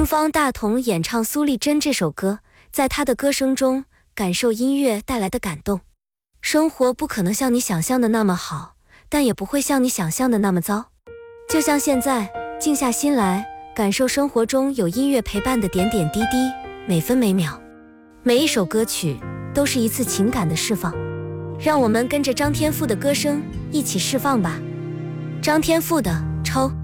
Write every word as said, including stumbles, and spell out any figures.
听方大同演唱苏丽珍这首歌，在他的歌声中感受音乐带来的感动。生活不可能像你想象的那么好，但也不会像你想象的那么糟。就像现在，静下心来，感受生活中有音乐陪伴的点点滴滴，每分每秒。每一首歌曲都是一次情感的释放，让我们跟着张天赋的歌声一起释放吧。张天赋的《抽》。